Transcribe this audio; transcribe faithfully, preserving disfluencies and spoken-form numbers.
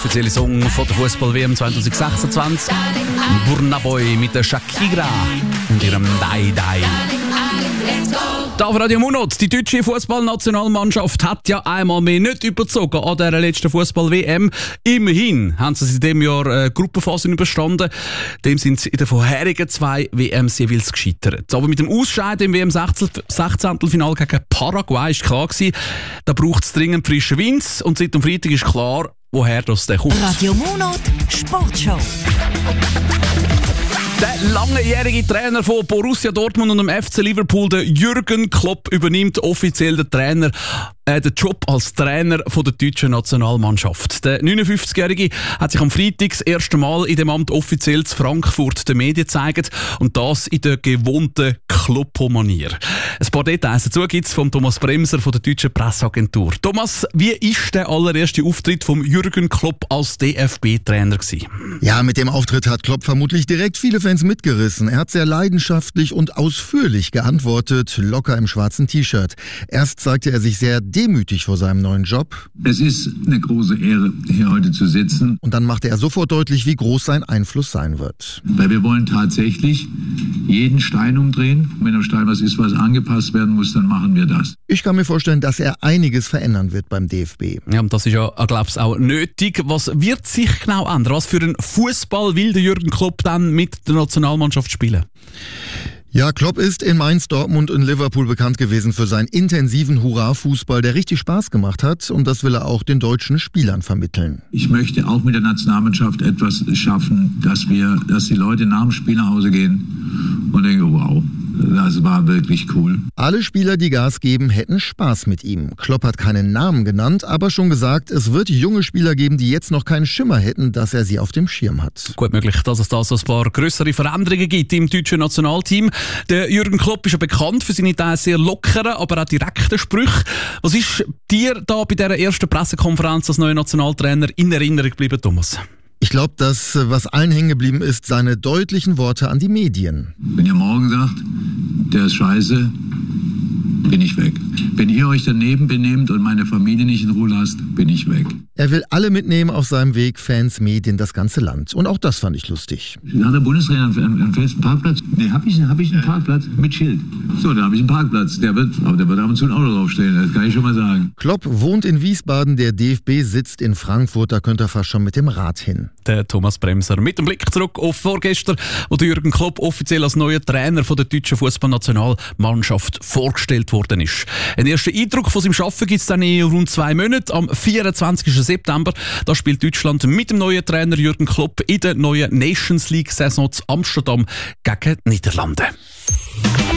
offizielle Song von der Fußball-W M zwanzig sechsundzwanzig. Burna Boy mit der Shakira und ihrem Dai Dai. Da auf Radio Munot, die deutsche Fußballnationalmannschaft hat ja einmal mehr nicht überzogen an der letzten Fußball-W M. Immerhin haben sie in diesem Jahr äh, Gruppenphase überstanden. Dem sind sie in den vorherigen zwei W Ms jeweils gescheitert. Aber mit dem Ausscheiden im W M sechzehntelfinale gegen Paraguay ist klar gewesen, da braucht es dringend frischen Wind. Und seit dem Freitag ist klar, woher das der kommt. Radio Munot Sportshow. Der langjährige Trainer von Borussia Dortmund und dem F C Liverpool, der Jürgen Klopp, übernimmt offiziell den Trainer, äh, den Job als Trainer von der deutschen Nationalmannschaft. Der neunundfünfzigjährige hat sich am Freitag das erste Mal in dem Amt offiziell zu Frankfurt den Medien gezeigt und das in der gewohnten Kloppo-Manier. Ein paar Details dazu gibt es von Thomas Bremser von der deutschen Presseagentur. Thomas, wie ist der allererste Auftritt von Jürgen Klopp als D F B-Trainer gewesen? Ja, mit dem Auftritt hat Klopp vermutlich direkt viele Fans mitgerissen. Er hat sehr leidenschaftlich und ausführlich geantwortet, locker im schwarzen T-Shirt. Erst zeigte er sich sehr demütig vor seinem neuen Job. Es ist eine große Ehre, hier heute zu sitzen. Und dann machte er sofort deutlich, wie groß sein Einfluss sein wird. Weil wir wollen tatsächlich jeden Stein umdrehen. Wenn am Stein was ist, was angepasst werden muss, dann machen wir das. Ich kann mir vorstellen, dass er einiges verändern wird beim D F B. Ja, und das ist ja, glaube ich, auch nötig. Was wird sich genau ändern? Was für einen Fußball will der Jürgen Klopp dann mit der Nationalmannschaft spielen? Ja, Klopp ist in Mainz, Dortmund und Liverpool bekannt gewesen für seinen intensiven Hurra-Fußball, der richtig Spaß gemacht hat. Und das will er auch den deutschen Spielern vermitteln. Ich möchte auch mit der Nationalmannschaft etwas schaffen, dass wir, dass die Leute nach dem Spiel nach Hause gehen und denken, wow, das war wirklich cool. Alle Spieler, die Gas geben, hätten Spaß mit ihm. Klopp hat keinen Namen genannt, aber schon gesagt, es wird junge Spieler geben, die jetzt noch keinen Schimmer hätten, dass er sie auf dem Schirm hat. Gut möglich, dass es da so ein paar grössere Veränderungen gibt im deutschen Nationalteam. Der Jürgen Klopp ist ja bekannt für seine teils sehr lockeren, aber auch direkten Sprüche. Was ist dir da bei dieser ersten Pressekonferenz als neuer Nationaltrainer in Erinnerung geblieben, Thomas? Ich glaube, dass was allen hängen geblieben ist, seine deutlichen Worte an die Medien. Wenn ihr morgen sagt, der ist scheiße, bin ich weg. Wenn ihr euch daneben benehmt und meine Familie nicht in Ruhe lasst, bin ich weg. Er will alle mitnehmen auf seinem Weg, Fans, Medien, das ganze Land. Und auch das fand ich lustig. Hat der Bundestrainer einen, einen festen Parkplatz? Nee, habe ich, hab ich einen Parkplatz mit Schild. So, da habe ich einen Parkplatz. Der wird, aber der wird ab und zu ein Auto draufstehen, das kann ich schon mal sagen. Klopp wohnt in Wiesbaden, der D F B sitzt in Frankfurt, da könnte er fast schon mit dem Rad hin. Der Thomas Bremser mit dem Blick zurück auf vorgestern, wo der Jürgen Klopp offiziell als neuer Trainer von der deutschen Fußballnationalmannschaft vorgestellt worden ist. Ein erster Eindruck von seinem Arbeiten gibt es dann in rund zwei Monaten. Am vierundzwanzigsten September da spielt Deutschland mit dem neuen Trainer Jürgen Klopp in der neuen Nations League-Saison zu Amsterdam gegen die Niederlande.